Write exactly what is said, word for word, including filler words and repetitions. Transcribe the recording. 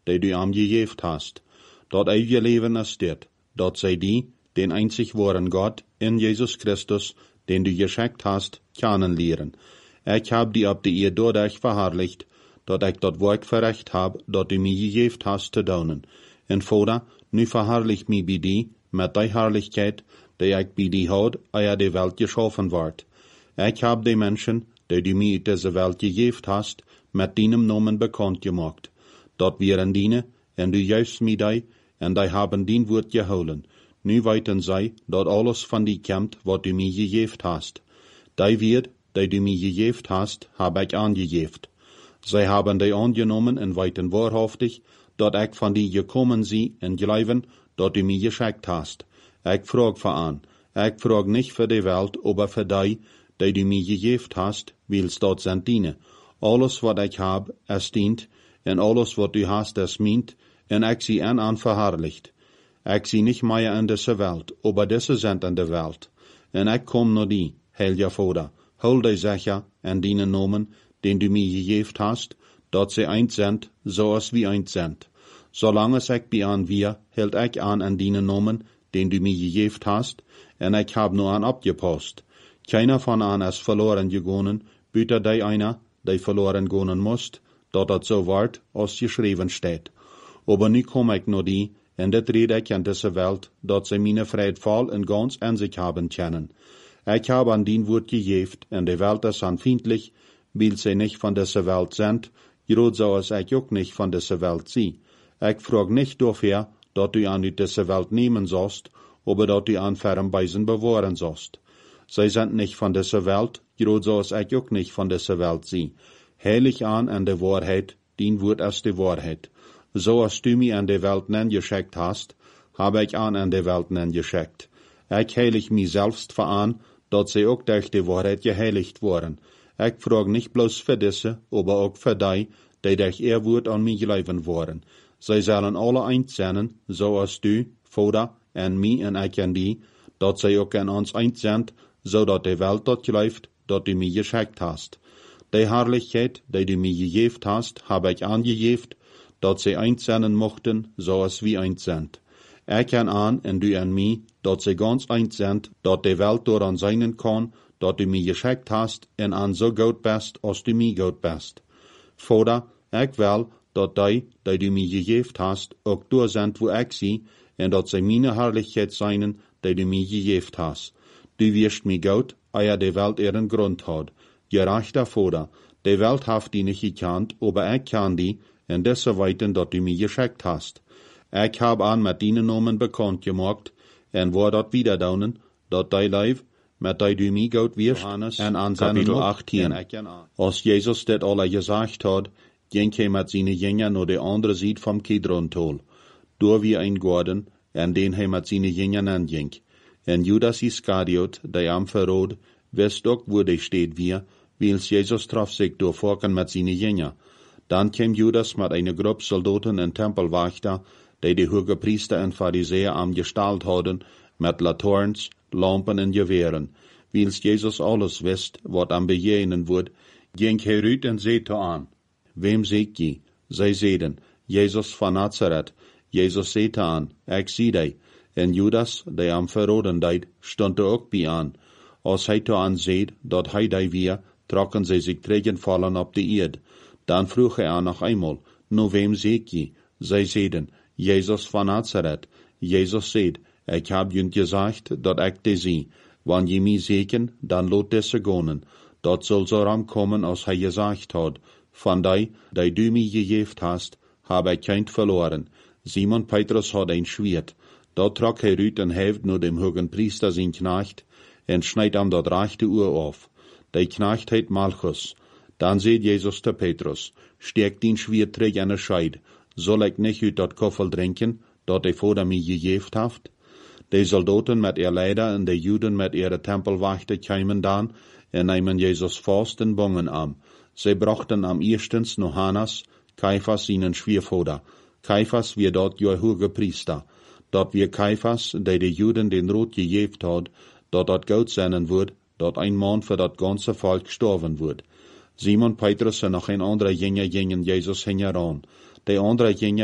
die du am gegeven hast. Dat eeuwige leven is dit, dat zij die, den einzig wahren Gott, in Jesus Christus, den du geschenkt hast, kennenlernen. Ik heb die op de eer dadurch verherrlicht, dat ik dat werk verrecht heb, dat du mij gegeven hast te doen. En Vader, nu verherrlich mij bij die, met die herrlichkeit, die ik bij die had, eer de Welt geschaffen wordt. Ik heb die mensen, die du mij uit deze Welt gegeven hast, met deinem Namen bekannt gemacht. Dat wir dienen, en du juist mij die, en die hebben dien woord gehouden. Nu weten zij, dat alles van die komt, wat du mij gegeven hast. Die woord, die du mij gegeven hast, heb ik aangegeven. Zij hebben die aangenomen en weten waarhaftig, dat ik van die gekommen zie en geloven, dat du mij geschickt hast. Ik vraag voor aan. Ik vraag niet voor de Welt, aber voor die, die du mij gegeven hast, willst dat zijn dienen. Alles wat ik heb, is dient, en alles wat du hast, is meent, en ik zie en aan verherrlicht. Ik zie niet meer in deze Welt, aber deze zijn in de Welt. En ik kom naar die, heilige Vader, hol die zeker en dienen nomen, den du mij gegeven hast, dat ze eins zijn, zoals wie eins zijn. Zolang ik bij aan wir, hield ik aan en dienen nomen, den du mij gegeven hast, en ik heb nu aan opgepast. Keiner van aan is verloren gegaan, buiten die einer, die verloren gaan moest, dat het zo wordt, als geschreven staat. Aber nu kom ik naar die, en dit red ik in deze Welt, dat ze mijn vrijheid vol en ganz aan zich hebben kennen. Ik heb aan dien woord gegeven, en de Welt is aanvriendelijk, weil ze niet van deze Welt zijn, groot zoals ik ook niet van deze Welt zie. Ik vraag niet dafür, dat u aan uit deze Welt nemen zost, aber dat u aan ferm bijzen bewaren zost. Zij zijn niet van deze Welt, groot zoals ik ook niet van deze Welt zie. Heilig aan en de waarheid, dien woord is de waarheid. Zoals du mij aan de Welt nen geschickt hast, heb ik aan en de Welt nen geschickt. Ik heilig mij zelfs voor aan, dat zij ook durch de waarheid geheiligd worden. Ik vraag niet bloos voor deze, aber ook voor die, die durch ihr woord aan mij geloven worden. Zij zullen alle eins zijn, zoals du, Vader, en mij en ik en die, dat zij ook in ons eins zijn, zodat de Welt dat gelooft, dat du mij geschickt hast. Die herrlichkeit, die du mij gegeven hast, heb ik aangegeven, dat zij eins zijn mochten, zoals wie eins zijn. Ik en aan en du en mij, dat zij ganz eins zijn, dat de Welt door zijn kan, dat du mij geschickt hast, en aan zo goed best, als du mij goed best. Vader, ik wil, dat die, die du mij gegeven hast, ook door zijn wo ik zie, en dat zij mijn herrlichkeit zijn, die du mij gegeven hast. Du wirst mij goed, eer de Welt ihren Grund had. Gerechter Vader, de Welt heeft die niet gekend, aber ik kan die, en deze weten dat du mij geschickt hast. Ik heb aan met die namen bekend gemaakt, en waar dat wieder doen, dat die leef, met die du mij goed wirst, en aan zijn achttien. Als Jezus dit alle gezegd had, ging hij met zijn jünger naar de andere zijde vom Kidron-tal, door wie een garden, en den hij met zijn jünger aanging. En Judas Iscariot, die am verrood, wist ook wo de steed weer, wils Jezus traf zich door volken met zijn jünger. Dan kwam Judas met een groep soldaten en tempelwachter, die de hoge priester en fariseer am gestalt hadden, met latorns, lampen en geweren. Wils Jezus alles wist, wat am bejenen wordt, ging hij uit en zei te aan, wem ziet je? Zij zeiden, Jezus van Nazareth. Jezus zei te aan, ik zie die. En Judas, die am verroden deed, stond er ook bij aan. Als hij te aan zei, dat hij die weer, trokken zij zich tegen vallen op de eerd. Dan vroeg hij aan nog eenmaal, nu wem ziet je? Zij zeiden, Jezus van Nazareth. Jezus zei, ik heb jullie gezegd dat ik die zie. Wanneer je mij zieken, dan laat deze gaan. Dat zal zo ram komen als hij gezegd had. Van die, die du mij gegeven hast, heb ik geen verloren. Simon Petrus had een schwert. Dat trok hij uit en heeft naar dem hogen priester zijn knecht, en snijdt hem dat rechte oor af. Die knecht heet Malchus. Dan zei Jezus te Petrus, steek den schwert terug in de scheid. Zal ik niet uit dat koffel drinken, dat de Vader mij gegeven heeft? De soldaten met ihr leider en de Juden met ihre tempelwachten kwamen dan, en namen Jezus vast en bongen am. Zij brachten am eerstens nog Hannas, Caiphas seinen Schwiegervater. Caiphas wie dort jo hoge Priester. Dat wie Caiphas, die de Juden den Rot gegeven had, dat dat goud zijn wordt, dat een man voor dat ganze volk gestorven wordt. Simon Petrus en nog een andere jünger gingen Jezus heen aan. De andere jünger